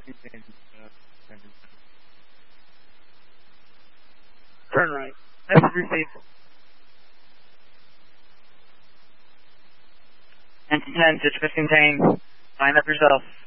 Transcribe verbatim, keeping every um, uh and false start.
Turn right. Message received. Engine ten, Ditch contained. Line up yourself.